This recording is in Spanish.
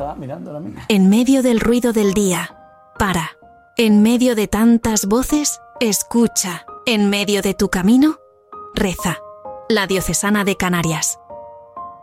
estaba mirando ahora mismo. En medio del ruido del día, para. En medio de tantas voces, escucha. En medio de tu camino, reza. La Diocesana de Canarias.